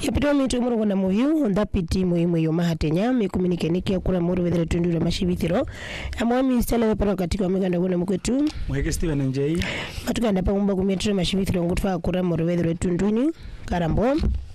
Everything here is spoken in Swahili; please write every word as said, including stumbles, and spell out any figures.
Yapitwa mitu muro na muhiu onda piti muhimu yo mahatenya mekuminike nikia kula muro wedere tundura mashibithiro amwa ministela wepana katika miganda kuna mkwetu mweke Steven Njei matukanda pa umba kumietra mashibithiro ngutwa kula muro wedere tunduni karambo